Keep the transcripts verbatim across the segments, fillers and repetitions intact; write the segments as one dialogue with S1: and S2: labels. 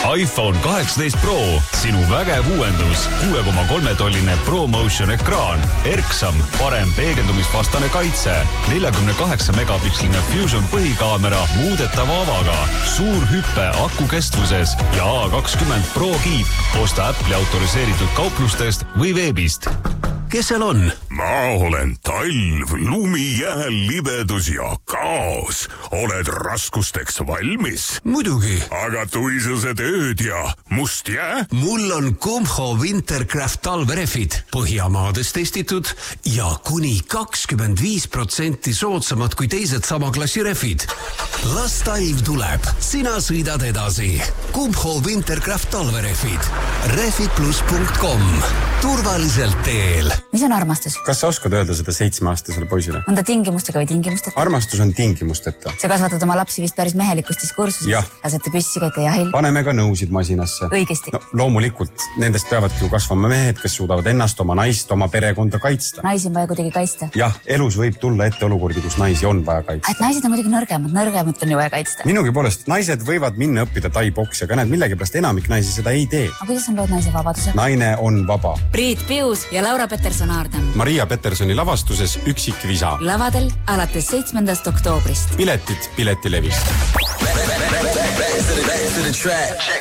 S1: iPhone kaheksateist Pro, sinu vägev uuendus, kuue koma kolme tolline ProMotion ekraan, erksam, parem peegeldumisvastane kaitse, neljakümne kaheksa megapiksline Fusion põhikaamera muudetava avaga, suur hüppe aku kestvuses ja A kakskümmend Pro kiip. Osta Apple'i autoriseeritud kauplustest või veebist. Kes seal on?
S2: Ma olen talv, lumi, jääl, libedus ja kaos. Oled raskusteks valmis?
S1: Muidugi.
S2: Aga tuisused ööd ja must jää?
S1: Mul on Kumho Wintercraft talverefid, Põhjamaades testitud ja kuni kakskümmend viis protsenti soodsamad kui teised sama klassi refid. Las talv tuleb, sina sõidad edasi. Kumho Wintercraft talverefid. refidplus punkt com. Turvaliselt teel.
S3: Mis on armastus?
S4: Kas sa oskad öelda seda seitsmeaastasele poisile?
S3: On ta tingimustega või tingimusteta?
S4: Armastus on tingimusteta.
S3: Sa kasvatad oma lapsi vist päris mehelikus diskursuses.
S4: Jah.
S3: Lasete püssi käite jahil.
S4: Paneme ka nõusid masinasse.
S3: Õigesti.
S4: No, loomulikult, nendest peavadki ju kasvama mehed, kes suudavad ennast, oma naist, oma perekonda kaitsta.
S3: Naisi on vaja kuidagi kaitsta.
S4: Jah, elus võib tulla ette olukordi, kus naisi on vaja kaitsta.
S3: Et naised on muidugi nõrgemad, nõrgemad on ju vaja kaitsta.
S4: Minugi poolest, naised võivad minna õppida tai-boksi, aga näed, millegipärast enamik naisi seda ei tee.
S3: Aga kuidas on lood naise vabaduse?
S4: Naine on vaba.
S3: Priit Pius ja Laura Peterson-Aardam.
S4: Maria Petersoni lavastuses Üksik visa.
S3: Lavadel alates seitsmendast oktoobrist.
S4: Piletid Piletilevist.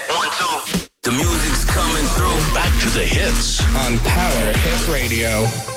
S5: The music's coming through. Back to the hits
S6: on Power Hit Radio.